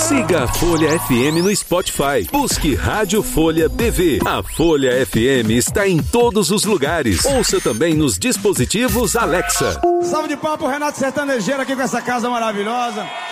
Siga a Folha FM no Spotify. Busque Rádio Folha BV. A Folha FM está em todos os lugares. Ouça também nos dispositivos Alexa. Salve de palmas pro Renato Sertanejeiro aqui com essa casa maravilhosa.